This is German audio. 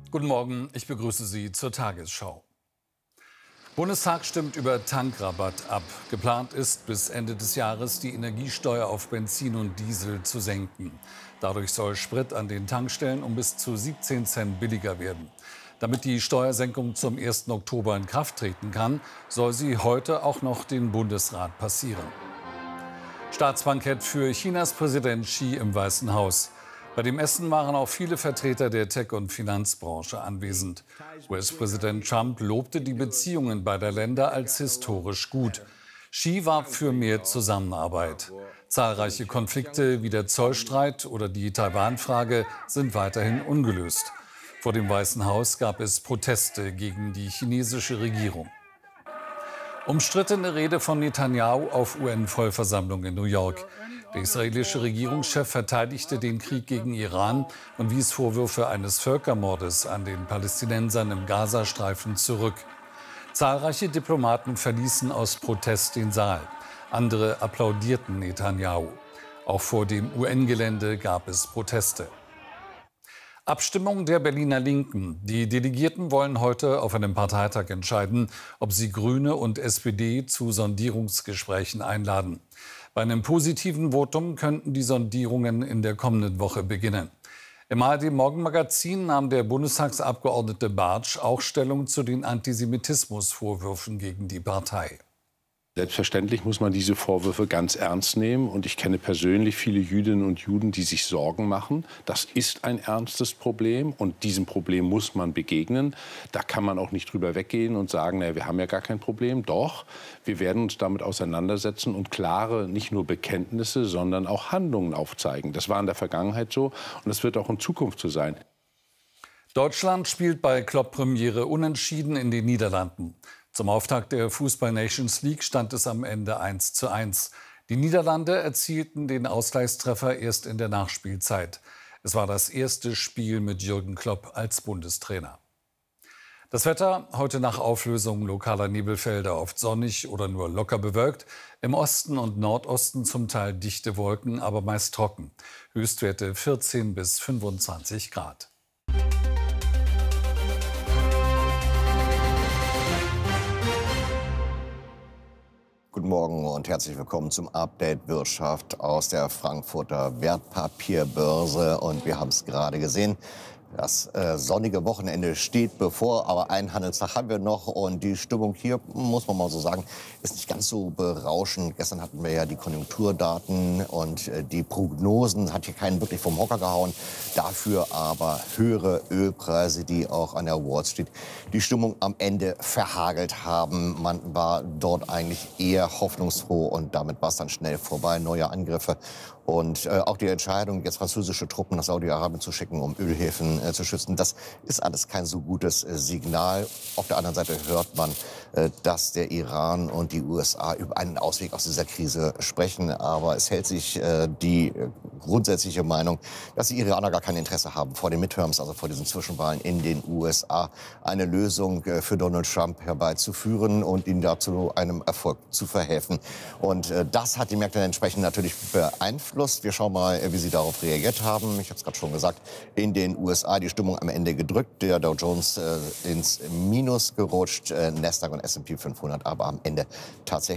Guten Morgen, ich begrüße Sie zur Tagesschau. Bundestag stimmt über Tankrabatt ab. Geplant ist, bis Ende des Jahres die Energiesteuer auf Benzin und Diesel zu senken. Dadurch soll Sprit an den Tankstellen um bis zu 17 Cent billiger werden. Damit die Steuersenkung zum 1. Oktober in Kraft treten kann, soll sie heute auch noch den Bundesrat passieren. Staatsbankett für Chinas Präsident Xi im Weißen Haus. Bei dem Essen waren auch viele Vertreter der Tech- und Finanzbranche anwesend. US-Präsident Trump lobte die Beziehungen beider Länder als historisch gut. Xi warb für mehr Zusammenarbeit. Zahlreiche Konflikte wie der Zollstreit oder die Taiwan-Frage sind weiterhin ungelöst. Vor dem Weißen Haus gab es Proteste gegen die chinesische Regierung. Umstrittene Rede von Netanyahu auf UN-Vollversammlung in New York. Der israelische Regierungschef verteidigte den Krieg gegen Iran und wies Vorwürfe eines Völkermordes an den Palästinensern im Gazastreifen zurück. Zahlreiche Diplomaten verließen aus Protest den Saal. Andere applaudierten Netanyahu. Auch vor dem UN-Gelände gab es Proteste. Abstimmung der Berliner Linken. Die Delegierten wollen heute auf einem Parteitag entscheiden, ob sie Grüne und SPD zu Sondierungsgesprächen einladen. Bei einem positiven Votum könnten die Sondierungen in der kommenden Woche beginnen. Im ARD-Morgenmagazin nahm der Bundestagsabgeordnete Bartsch auch Stellung zu den Antisemitismusvorwürfen gegen die Partei. Selbstverständlich muss man diese Vorwürfe ganz ernst nehmen. Und ich kenne persönlich viele Jüdinnen und Juden, die sich Sorgen machen. Das ist ein ernstes Problem und diesem Problem muss man begegnen. Da kann man auch nicht drüber weggehen und sagen, naja, wir haben ja gar kein Problem. Doch, wir werden uns damit auseinandersetzen und klare, nicht nur Bekenntnisse, sondern auch Handlungen aufzeigen. Das war in der Vergangenheit so und das wird auch in Zukunft so sein. Deutschland spielt bei Klopp-Premiere unentschieden in den Niederlanden. Zum Auftakt der Fußball-Nations League stand es am Ende 1:1. Die Niederlande erzielten den Ausgleichstreffer erst in der Nachspielzeit. Es war das erste Spiel mit Jürgen Klopp als Bundestrainer. Das Wetter heute nach Auflösung lokaler Nebelfelder oft sonnig oder nur locker bewölkt. Im Osten und Nordosten zum Teil dichte Wolken, aber meist trocken. Höchstwerte 14 bis 25 Grad. Guten Morgen und herzlich willkommen zum Update Wirtschaft aus der Frankfurter Wertpapierbörse. Und wir haben es gerade gesehen, das sonnige Wochenende steht bevor, aber einen Handelstag haben wir noch. Und die Stimmung hier, muss man mal so sagen, ist nicht ganz so berauschend. Gestern hatten wir ja die Konjunkturdaten und die Prognosen, hat hier keinen wirklich vom Hocker gehauen. Dafür aber höhere Ölpreise, die auch an der Wall Street die Stimmung am Ende verhagelt haben. Man war dort eigentlich eher hoffnungsfroh und damit war es dann schnell vorbei. Neue Angriffe und auch die Entscheidung, jetzt französische Truppen nach Saudi-Arabien zu schicken, um Ölhäfen zu schützen, das ist alles kein so gutes Signal. Auf der anderen Seite hört man, dass der Iran und die USA über einen Ausweg aus dieser Krise sprechen. Aber es hält sich die grundsätzliche Meinung, dass die Iraner gar kein Interesse haben, vor den Midterms, also vor diesen Zwischenwahlen in den USA, eine Lösung für Donald Trump herbeizuführen und ihn dazu einem Erfolg zu verhelfen. Und das hat die Märkte entsprechend natürlich beeinflusst. Wir schauen mal, wie sie darauf reagiert haben. Ich habe es gerade schon gesagt, in den USA die Stimmung am Ende gedrückt. Der Dow Jones ins Minus gerutscht, Nasdaq und S&P 500 aber am Ende tatsächlich